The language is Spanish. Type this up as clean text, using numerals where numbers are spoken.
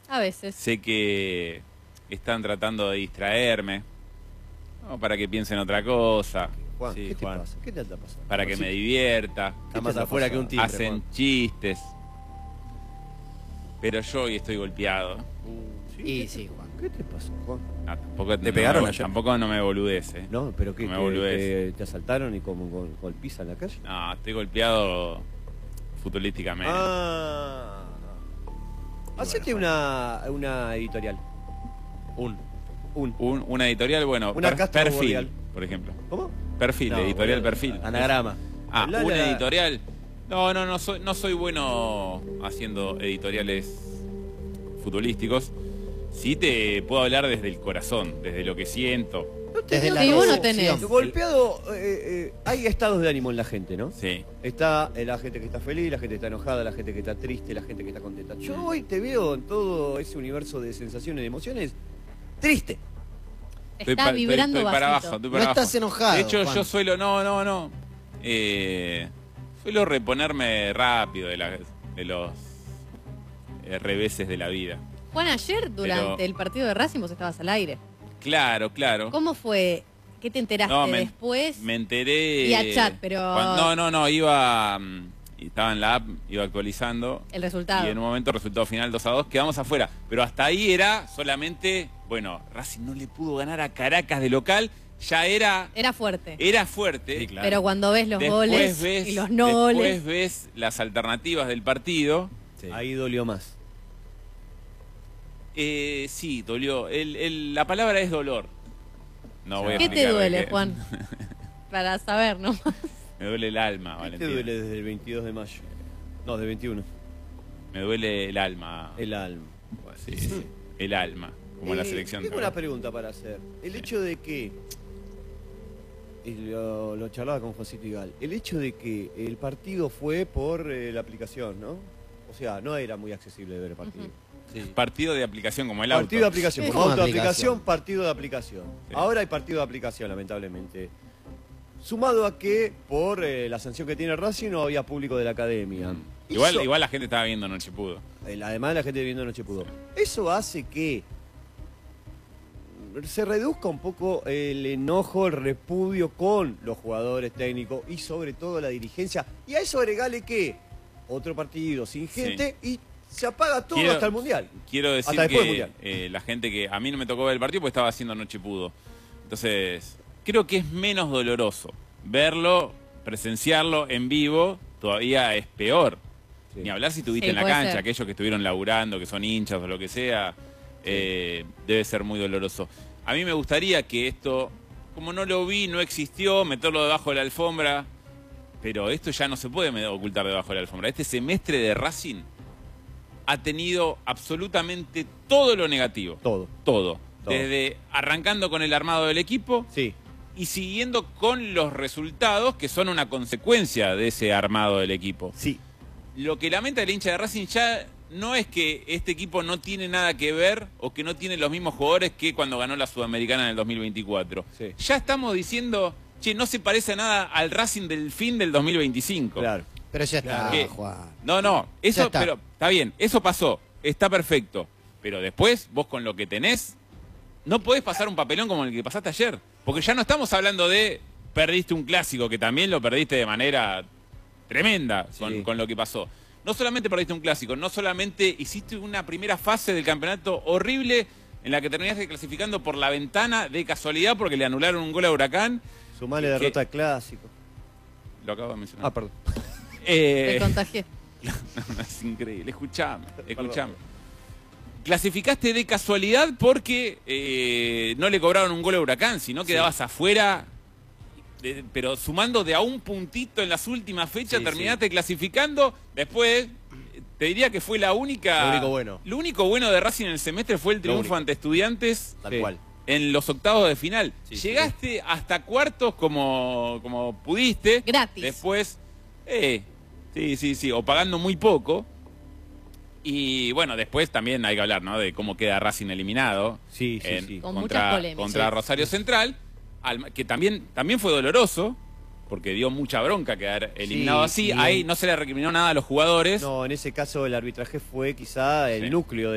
A veces. Sé que están tratando de distraerme, ¿no? Para que piensen otra cosa. Juan, Sí, ¿qué te Juan. pasa? ¿Qué te está pasando? Para que me divierta. Está más afuera que un timbre, Hacen Juan. chistes. Pero yo hoy estoy golpeado. Y sí, Juan. ¿Qué te pasó, Juan? No, tampoco, ¿Te pegaron ayer? Tampoco no me boludece. No, pero ¿qué? No me boludez. ¿Te asaltaron y como golpiza en la calle? No, estoy golpeado futbolísticamente. Hacete una editorial. Una editorial, bueno, Una casta Perfil, boreal. por ejemplo. ¿Cómo? Perfil, No, editorial boludo. Perfil. Anagrama. Ah, La, una la. editorial. No soy bueno haciendo editoriales futbolísticos. Sí te puedo hablar desde el corazón, desde lo que siento. Desde la Sí, vos no recepción. tenés. Golpeado, hay estados de ánimo en la gente, ¿no? Sí. Está la gente que está feliz, la gente que está enojada, la gente que está triste, la gente que está contenta. Yo hoy te veo en todo ese universo de sensaciones y emociones triste. Está vibrando estoy para bajito. abajo, estoy No para abajo. estás enojado, De hecho, Juan. yo suelo, suelo reponerme rápido de los reveses de la vida. Juan, ayer durante Pero- el partido de Racing vos estabas al aire. Claro. ¿Cómo fue? ¿Qué te enteraste No, después? Me enteré. Vía chat, pero- Iba. Estaba en la app, iba actualizando. El resultado. Y en un momento, resultado final 2-2, quedamos afuera. Pero hasta ahí era solamente. Bueno, Racing no le pudo ganar a Caracas de local. Ya era Fuerte. fuerte. Sí, claro. Pero cuando ves los Después goles ves, y los no goles. Después ves las alternativas del partido. Sí. Ahí dolió más. Sí, dolió. La palabra es dolor. No voy a ¿Qué te explicar de duele, qué. Juan? Para saber, ¿no? Me duele el alma, ¿Qué te Valentín. duele desde el 22 de mayo? No, del 21. Me duele el alma. El alma. Bueno. Sí. El alma, como la selección. Tengo una pregunta para hacer. El hecho de que, y lo charlaba con Josito Igal, el hecho de que el partido fue por la aplicación, ¿no? O sea, no era muy accesible ver el partido. Sí. Partido de aplicación como el auto. Partido de aplicación, Sí, como como auto de aplicación. aplicación, partido de aplicación. Sí. Ahora hay partido de aplicación, lamentablemente. Sumado a que por la sanción que tiene Racing no había público de la academia. Eso- Igual la gente estaba viendo Noche Pudo. Además la gente viendo Noche Pudo. Eso hace que se reduzca un poco el enojo, el repudio con los jugadores técnicos y sobre todo la dirigencia. Y a eso agregale que otro partido sin gente y se apaga todo hasta el Mundial. Quiero decir Hasta después del que Mundial. la gente que a mí no me tocó ver el partido porque estaba haciendo Noche Pudo. Entonces, creo que es menos doloroso verlo, presenciarlo en vivo, todavía es peor. Sí. Ni hablar si estuviste Sí, en la puede cancha, ser. aquellos que estuvieron laburando, que son hinchas o lo que sea, debe ser muy doloroso. A mí me gustaría que esto, como no lo vi, no existió, meterlo debajo de la alfombra, pero esto ya no se puede ocultar debajo de la alfombra. Este semestre de Racing ha tenido absolutamente todo lo negativo. Todo. Todo. Todo. Desde arrancando con el armado del equipo Sí. y siguiendo con los resultados que son una consecuencia de ese armado del equipo. Sí. Lo que lamenta el hincha de Racing ya no es que este equipo no tiene nada que ver o que no tiene los mismos jugadores que cuando ganó la Sudamericana en el 2024. Sí. Ya estamos diciendo, che, no se parece a nada al Racing del fin del 2025. Claro. Pero ya está, ¿Qué? Juan. No, Ya eso, está. pero está bien, eso pasó, está perfecto. Pero después, vos con lo que tenés, no podés pasar un papelón como el que pasaste ayer. Porque ya no estamos hablando de perdiste un clásico, que también lo perdiste de manera tremenda Sí. con lo que pasó. No solamente perdiste un clásico, no solamente hiciste una primera fase del campeonato horrible en la que terminaste clasificando por la ventana de casualidad porque le anularon un gol a Huracán. Sumale derrota al clásico. Lo acabo de mencionar. Ah, perdón. Te contagié. Es increíble, escuchame. Clasificaste de casualidad porque no le cobraron un gol a Huracán, sino quedabas afuera, pero sumando de a un puntito en las últimas fechas, Sí, terminaste clasificando. Después, te diría que fue la única... Lo único bueno. Lo único bueno de Racing en el semestre fue el triunfo único. ante Estudiantes Tal Sí. cual. en los octavos de final. Sí, Llegaste hasta cuartos como pudiste. Gratis. Después, sí, o pagando muy poco. Y bueno, después también hay que hablar, ¿no? De cómo queda Racing eliminado. Sí, sí. Con muchas polémicas. Contra Sí. Rosario Central, que también fue doloroso, porque dio mucha bronca quedar eliminado así. y Ahí no se le recriminó nada a los jugadores. No, en ese caso el arbitraje fue quizá el Sí. núcleo